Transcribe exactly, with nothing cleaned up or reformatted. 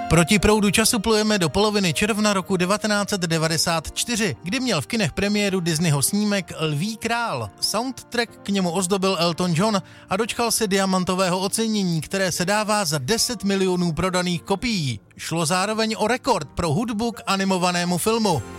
Proti proudu času plujeme do poloviny června roku devatenáct set devadesát čtyři, kdy měl v kinech premiéru Disneyho snímek Lví král. Soundtrack k němu ozdobil Elton John a dočkal se diamantového ocenění, které se dává za deset milionů prodaných kopií. Šlo zároveň o rekord pro hudbu k animovanému filmu.